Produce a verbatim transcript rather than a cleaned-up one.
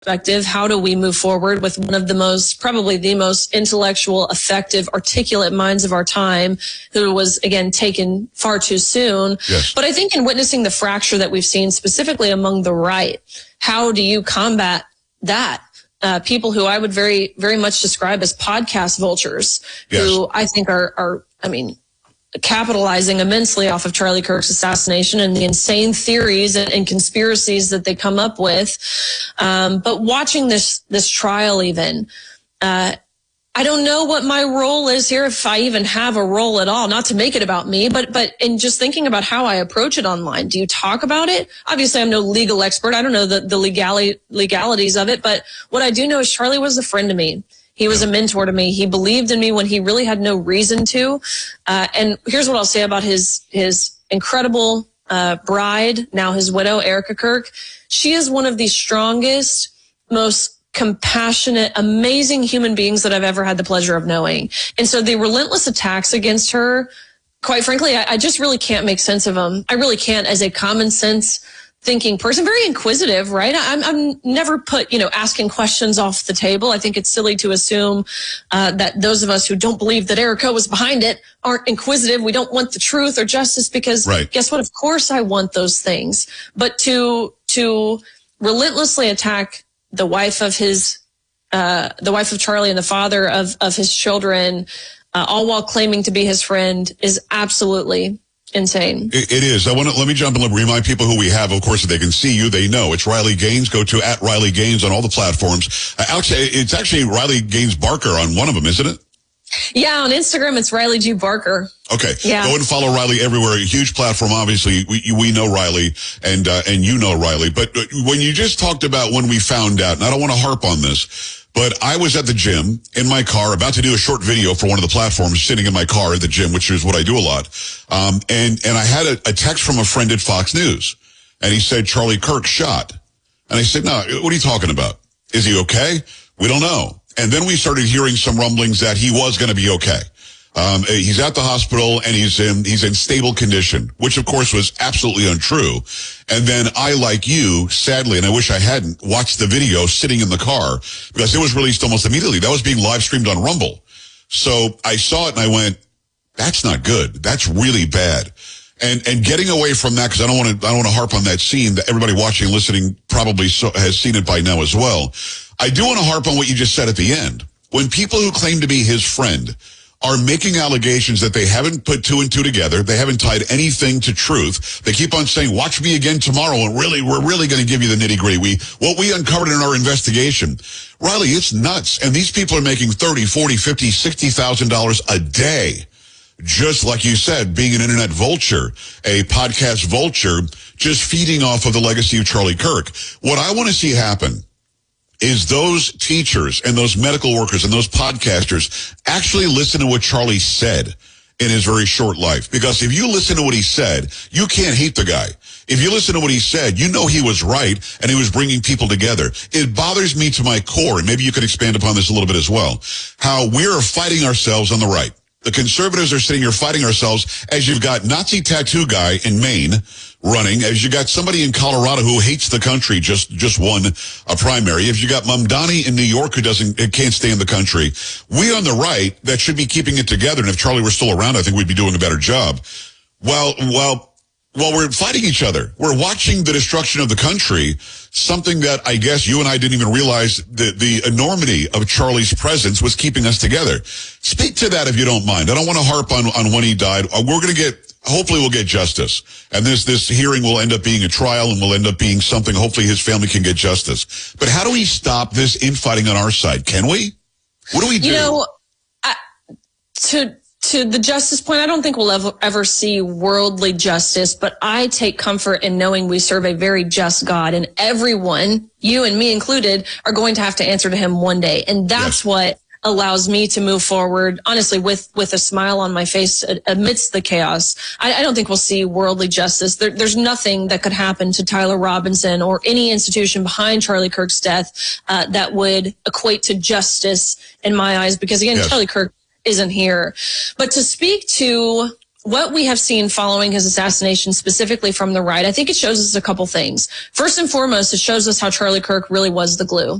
perspective, how do we move forward with one of the most, probably the most intellectual, effective, articulate minds of our time, who was, again, taken far too soon. Yes. But I think in witnessing the fracture that we've seen specifically among the right, how do you combat that? Uh, people who I would very, very much describe as podcast vultures, yes. who I think are, are, I mean, capitalizing immensely off of Charlie Kirk's assassination and the insane theories and, and conspiracies that they come up with. Um, but watching this, this trial even, uh, I don't know what my role is here, if I even have a role at all, not to make it about me, but, but in just thinking about how I approach it online. Do you talk about it? Obviously, I'm no legal expert. I don't know the, the legali- legalities of it, but what I do know is Charlie was a friend to me. He was a mentor to me. He believed in me when he really had no reason to. Uh, and here's what I'll say about his, his incredible, uh, bride, now his widow, Erica Kirk. She is one of the strongest, most compassionate, amazing human beings that I've ever had the pleasure of knowing. And so the relentless attacks against her, quite frankly, I, I just really can't make sense of them. I really can't, as a common sense thinking person, very inquisitive, right? I'm, I'm never put, you know, asking questions off the table. I think it's silly to assume uh, that those of us who don't believe that Erica was behind it aren't inquisitive. We don't want the truth or justice because right. guess what? Of course I want those things. But to, to relentlessly attack the wife of his, uh, the wife of Charlie and the father of, of his children, uh, all while claiming to be his friend is absolutely insane. It, it is. I want to, let me jump in and remind people who we have. Of course, if they can see you, they know. It's Riley Gaines. Go to at Riley Gaines on all the platforms. Uh, actually, it's actually Riley Gaines Barker on one of them, isn't it? Yeah, on Instagram, it's Riley G. Barker. Okay. Yeah. Go and follow Riley everywhere. A huge platform, obviously. We, we know Riley, and uh, and you know Riley. But when you just talked about when we found out, and I don't want to harp on this, but I was at the gym in my car about to do a short video for one of the platforms, sitting in my car at the gym, which is what I do a lot. Um, and, and I had a, a text from a friend at Fox News, and he said, Charlie Kirk shot. And I said, no, what are you talking about? Is he okay? We don't know. And then we started hearing some rumblings that he was going to be okay. Um, he's at the hospital and he's in, he's in stable condition, which of course was absolutely untrue. And then I, like you, sadly, and I wish I hadn't, watched the video sitting in the car because it was released almost immediately. That was being live streamed on Rumble. So I saw it and I went, that's not good. That's really bad. And, and getting away from that, because I don't want to, I don't want to harp on that scene that everybody watching and listening probably so, has seen it by now as well. I do want to harp on what you just said at the end. When people who claim to be his friend are making allegations that they haven't put two and two together, they haven't tied anything to truth. They keep on saying, watch me again tomorrow, and really, we're really going to give you the nitty-gritty. We, what we uncovered in our investigation. Riley, it's nuts. And these people are making thirty, forty, fifty, sixty thousand dollars a day. Just like you said, being an internet vulture, a podcast vulture, just feeding off of the legacy of Charlie Kirk. What I want to see happen is those teachers and those medical workers and those podcasters actually listen to what Charlie said in his very short life. Because if you listen to what he said, you can't hate the guy. If you listen to what he said, you know he was right and he was bringing people together. It bothers me to my core, and maybe you could expand upon this a little bit as well, how we're fighting ourselves on the right. The conservatives are sitting here fighting ourselves as you've got Nazi tattoo guy in Maine running, as you got somebody in Colorado who hates the country, just just won a primary, if you got Mamdani in New York who doesn't can't stay in the country. We on the right that should be keeping it together, and if Charlie were still around, I think we'd be doing a better job. Well, well, while we're fighting each other, we're watching the destruction of the country, something that I guess you and I didn't even realize the, the enormity of Charlie's presence was keeping us together. Speak to that if you don't mind. I don't want to harp on, on when he died. We're going to get, hopefully we'll get justice. And this, this hearing will end up being a trial and will end up being something, hopefully his family can get justice. But how do we stop this infighting on our side? Can we? What do we do? You know, I, to... To the justice point, I don't think we'll ever, ever see worldly justice, but I take comfort in knowing we serve a very just God, and everyone, you and me included, are going to have to answer to him one day. And that's yes. what allows me to move forward, honestly, with, with a smile on my face amidst the chaos. I, I don't think we'll see worldly justice. There, there's nothing that could happen to Tyler Robinson or any institution behind Charlie Kirk's death uh, that would equate to justice in my eyes, because, again, yes. Charlie Kirk isn't here. But to speak to what we have seen following his assassination, specifically from the right, I think it shows us a couple things. First and foremost, it shows us how Charlie Kirk really was the glue.